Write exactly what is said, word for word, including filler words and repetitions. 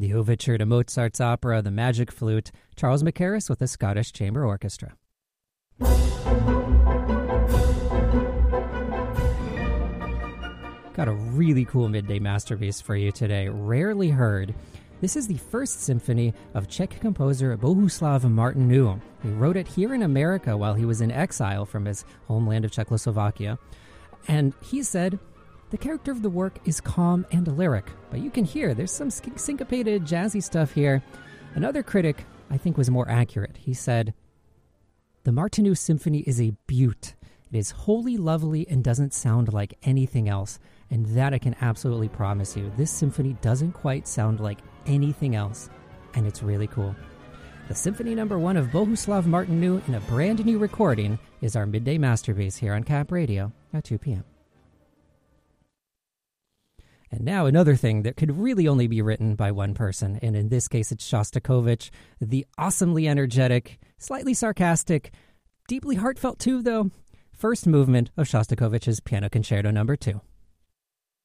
the overture to Mozart's opera The Magic Flute, Charles Mackerras with the Scottish Chamber Orchestra. Got a really cool midday masterpiece for you today, rarely heard. This is the first symphony of Czech composer Bohuslav Martinů. He wrote it here in America while he was in exile from his homeland of Czechoslovakia. And he said, the character of the work is calm and lyric, but you can hear there's some syncopated, jazzy stuff here. Another critic, I think, was more accurate. He said, the Martinů symphony is a beaut. It is wholly lovely and doesn't sound like anything else. And that I can absolutely promise you. This symphony doesn't quite sound like anything else. And it's really cool. The Symphony Number One of Bohuslav Martinů in a brand new recording is our midday masterpiece here on Cap Radio at two p.m. And now another thing that could really only be written by one person, and in this case it's Shostakovich, the awesomely energetic, slightly sarcastic, deeply heartfelt too, though, first movement of Shostakovich's Piano Concerto Number Two.